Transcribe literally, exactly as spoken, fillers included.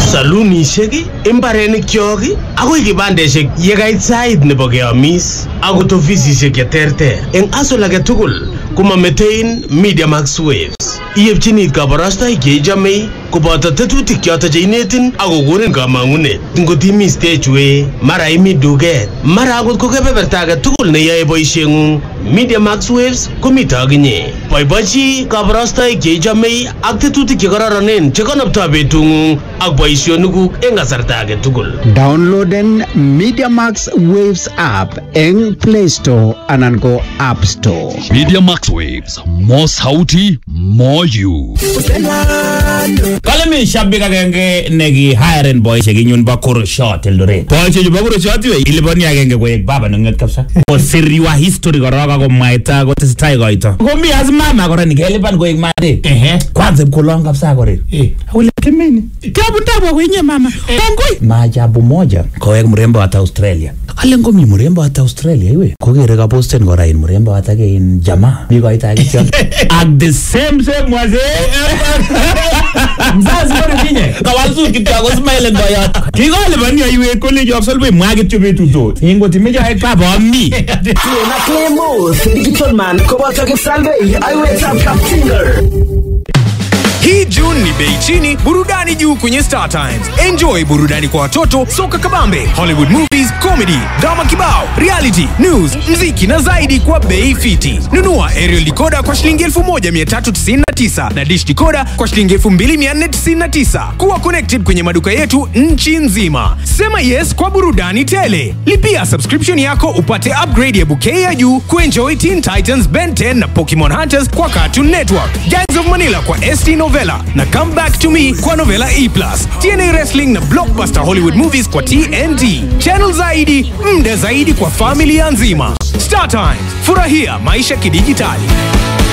salunishek, imbarenik kyok, akoi kibandeshek yekait sait nebo keamis, akot ofisishek cheterter. Eng asol age tugul komametein Media Max Waves. Iyepchini kabarastoik cheichome koboto tetutik choto cheinetin akokonin kamang'unet. Ngot imi stage way, mara imi duket, mara akot ko kebeberta age tugul neyoe boisieng'ung, Media Max Waves komito akinye. Boibochi kabarastoik cheichome ak tetutik chekororonen chekonoptoi betung'ung ak boisionikuk eng kasarta age tugul. Downloaden Media Max Waves app eng Play Store anan ko App Store. Media Max Waves, more sauti, more you. Kale mi shabik agenge negi hiring boy chekinyun ba Kurushot Eldoret. Boy cheju ba Kurushot we iliponi agenge koek baba nonget kabisa. Osiriwa history koroka komwaita kotesetai koito. Komi as mama kora nikelipan koek made. Ehe. Kwanza mkolong kabisa kore. Eh. Ule kimeni. Kabu tabu kwenye mama. Kongoi. Maajabu moja koek mrembo hata Australia. Kale ngomi mrembo hata Australia iwe. Kokere ka posten kora in mrembo hata ke in jamaa. Biko ita kityo. At the same same waze. Mzazi kore kinye. Kawalsu kityo ako smile ndo ya. Kigole bani iwe college absolve mwage tyo betu to. Ingo timeja ek baba mi. Na Clemo, Digital Man, Koboto Kisalve, I wait up top singer. Hii June ni bei chini, burudani juu kwenye Star Times. Enjoy burudani kwa watoto, soka kabambe, Hollywood movies, comedy, drama kibao, reality, news, mziki na zaidi kwa bei fiti. Nunua aerial decoder kwa shilingi elfu moja mia tatu tisini na tisa na dish decoder kwa shilingi elfu mbili mia nne tisini na tisa. Kuwa connected kwenye maduka yetu nchi nzima. Sema yes kwa burudani tele. Lipia subscription yako upate upgrade ya bouquet ya juu kuenjoy Teen Titans, Ben ten na Pokemon Hunters kwa Cartoon Network. Gangs of Manila kwa S T Novella na Come Back to Me kwa Novella E plus, T N A Wrestling na Blockbuster Hollywood Movies kwa T N T. Channel zaidi, mda zaidi kwa familia nzima. Star Times, furahia maisha kidijitali.